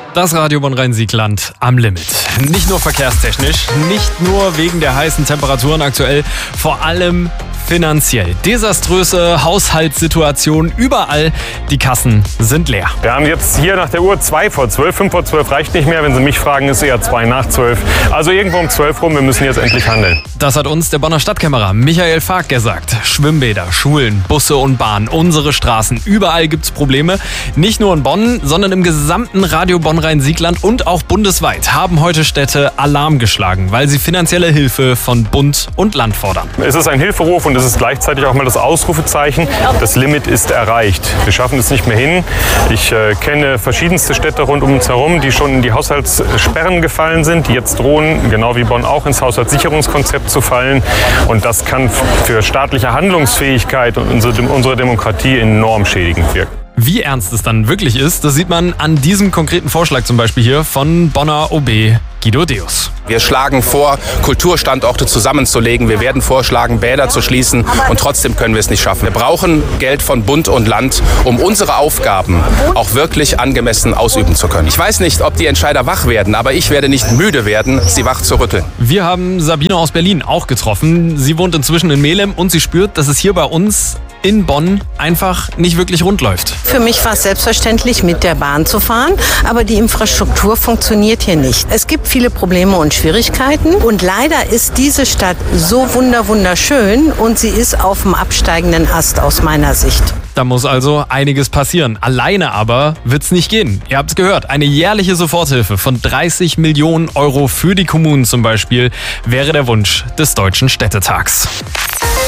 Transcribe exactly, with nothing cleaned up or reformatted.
Das Radio Bonn-Rhein-Siegland am Limit. Nicht nur verkehrstechnisch, nicht nur wegen der heißen Temperaturen aktuell, vor allem finanziell. Desaströse Haushaltssituation überall. Die Kassen sind leer. Wir haben jetzt hier nach der Uhr zwei vor zwölf. fünf vor zwölf reicht nicht mehr. Wenn Sie mich fragen, ist eher zwei nach zwölf. Also irgendwo um zwölf rum. Wir müssen jetzt endlich handeln. Das hat uns der Bonner Stadtkämmerer Michael Fark gesagt. Schwimmbäder, Schulen, Busse und Bahnen, unsere Straßen. Überall gibt's Probleme. Nicht nur in Bonn, sondern im gesamten Radio Bonn-Rhein-Siegland und auch bundesweit haben heute Städte Alarm geschlagen, weil sie finanzielle Hilfe von Bund und Land fordern. Es ist ein Hilferuf und es ist gleichzeitig auch mal das Ausrufezeichen. Das Limit ist erreicht. Wir schaffen es nicht mehr hin. Ich äh, kenne verschiedenste Städte rund um uns herum, die schon in die Haushaltssperren gefallen sind, die jetzt drohen, genau wie Bonn auch, ins Haushaltssicherungskonzept zu fallen. Und das kann für staatliche Handlungsfähigkeit und unsere, unsere Demokratie enorm schädigend wirken. Wie ernst es dann wirklich ist, das sieht man an diesem konkreten Vorschlag zum Beispiel hier von Bonner O B Guido Deus. Wir schlagen vor, Kulturstandorte zusammenzulegen. Wir werden vorschlagen, Bäder zu schließen und trotzdem können wir es nicht schaffen. Wir brauchen Geld von Bund und Land, um unsere Aufgaben auch wirklich angemessen ausüben zu können. Ich weiß nicht, ob die Entscheider wach werden, aber ich werde nicht müde werden, sie wach zu rütteln. Wir haben Sabine aus Berlin auch getroffen. Sie wohnt inzwischen in Melem und sie spürt, dass es hier bei uns in Bonn einfach nicht wirklich rund läuft. Für mich war es selbstverständlich, mit der Bahn zu fahren, aber die Infrastruktur funktioniert hier nicht. Es gibt viele Probleme und Schwierigkeiten und leider ist diese Stadt so wunder wunderschön und sie ist auf dem absteigenden Ast aus meiner Sicht. Da muss also einiges passieren. Alleine aber wird's nicht gehen. Ihr habt's gehört, eine jährliche Soforthilfe von dreißig Millionen Euro für die Kommunen zum Beispiel wäre der Wunsch des Deutschen Städtetags.